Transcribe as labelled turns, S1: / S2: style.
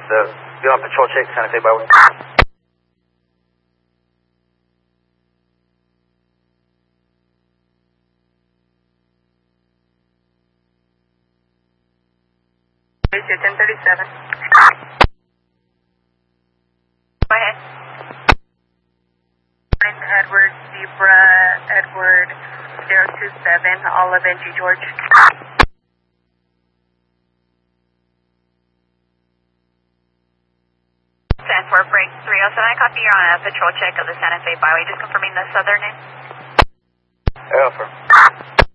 S1: be on patrol check Santa Fe Byway.
S2: It's 1037. Go ahead. Edward Zebra, Edward 027, Olive NG George. 10-4 break 307, I copy you're on a patrol check of the Santa Fe Byway, just confirming the southern name.
S1: Alpha.